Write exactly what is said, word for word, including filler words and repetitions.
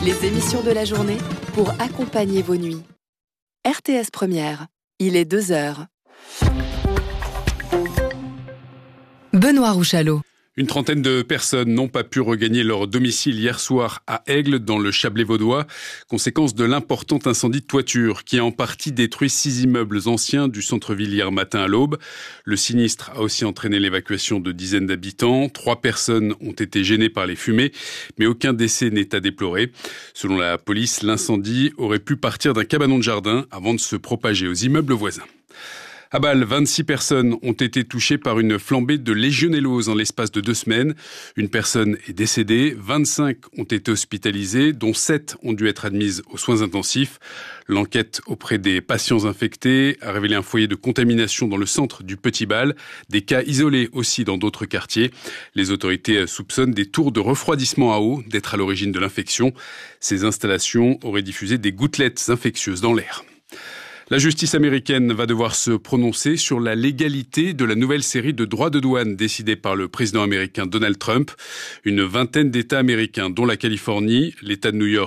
Les émissions de la journée pour accompagner vos nuits. R T S Première, il est deux heures. Benoît Rouchalot. Une trentaine de personnes n'ont pas pu regagner leur domicile hier soir à Aigle, dans le Chablais vaudois, conséquence de l'important incendie de toiture qui a en partie détruit six immeubles anciens du centre-ville hier matin à l'aube. Le sinistre a aussi entraîné l'évacuation de dizaines d'habitants. Trois personnes ont été gênées par les fumées, mais aucun décès n'est à déplorer. Selon la police, l'incendie aurait pu partir d'un cabanon de jardin avant de se propager aux immeubles voisins. À Bâle, vingt-six personnes ont été touchées par une flambée de légionellose en l'espace de deux semaines. Une personne est décédée, vingt-cinq ont été hospitalisées, dont sept ont dû être admises aux soins intensifs. L'enquête auprès des patients infectés a révélé un foyer de contamination dans le centre du Petit Bâle, des cas isolés aussi dans d'autres quartiers. Les autorités soupçonnent des tours de refroidissement à eau d'être à l'origine de l'infection. Ces installations auraient diffusé des gouttelettes infectieuses dans l'air. La justice américaine va devoir se prononcer sur la légalité de la nouvelle série de droits de douane décidée par le président américain Donald Trump. Une vingtaine d'États américains, dont la Californie, l'État de New York